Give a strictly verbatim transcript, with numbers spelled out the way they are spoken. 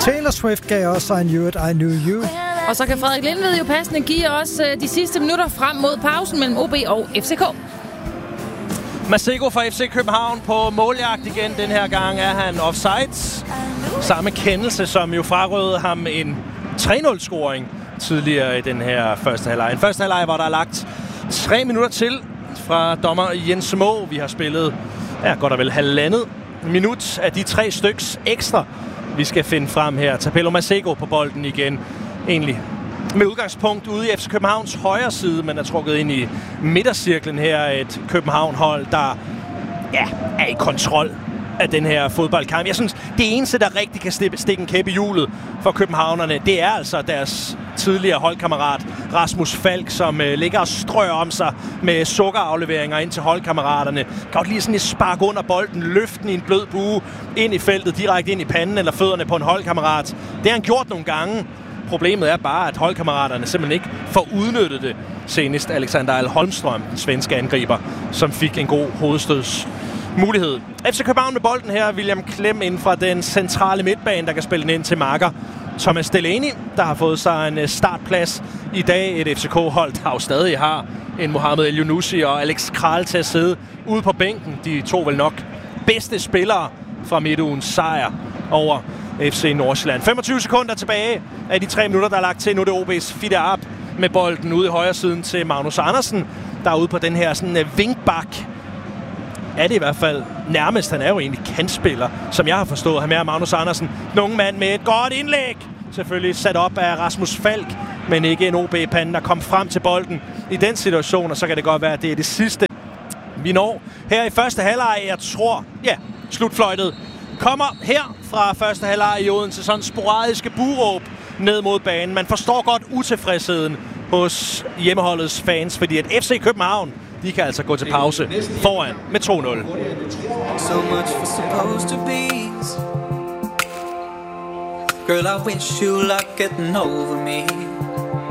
Taylor Swift gav også I Knew It, I Knew You. Og så kan Frederik Lindved jo passende give os øh, de sidste minutter frem mod pausen mellem O B og F C K. Masego fra F C København på måljagt igen. Den her gang er han offsides. Samme kendelse, som jo frarøvede ham en tre nul-scoring tidligere i den her første halvleg. En første halvleg, hvor der er lagt tre minutter til fra dommer Jens Må. Vi har spillet, ja, godt og vel halvandet minut af de tre styks ekstra, vi skal finde frem her. Tapelo Masego på bolden igen. Egentlig med udgangspunkt ude i F C Københavns højre side, men er trukket ind i midtercirklen her. Et København-hold, der ja, er i kontrol af den her fodboldkamp. Jeg synes, det eneste, der rigtig kan stikke en kæp i hjulet for københavnerne, det er altså deres tidligere holdkammerat Rasmus Falk, som øh, ligger og strør om sig med sukkerafleveringer ind til holdkammeraterne. Godt lige sådan et spark under bolden, løfte den i en blød bue ind i feltet, direkte ind i panden eller fødderne på en holdkammerat. Det har han gjort nogle gange. Problemet er bare, at holdkammeraterne simpelthen ikke får udnyttet det. Senest Alexander Al Holmström, den svenske angriber, som fik en god hovedstøds mulighed. F C København med bolden her. William Klem ind fra den centrale midtbane, der kan spille den ind til marker Thomas Delaney, der har fået sig en startplads i dag. Et F C K-hold, der jo stadig har en Mohamed El Younousi og Alex Kral til at sidde ude på bænken. De to vel nok bedste spillere fra midtugens sejr over F C Nordsjælland. femogtyve sekunder tilbage af de tre minutter, der er lagt til. Nu er det O B's Fidde Arp med bolden ude i højre siden til Magnus Andersen, der er ude på den her sådan uh, vinkbak. Er det i hvert fald nærmest. Han er jo egentlig kantspiller, som jeg har forstået. Han er Magnus Andersen. En ung mand med et godt indlæg. Selvfølgelig sat op af Rasmus Falk, men ikke en O B-pande, der kom frem til bolden i den situation, og så kan det godt være, at det er det sidste, vi når. Her i første halvleg, jeg tror, ja, slutfløjtet kommer her fra første halvleg i Odense. Sådan sporadiske buråb ned mod banen. Man forstår godt utilfredsheden hos hjemmeholdets fans, fordi at F C København, de kan altså gå til pause foran med to nul. So much for supposed to be. Girl, I wish you luck getting over me.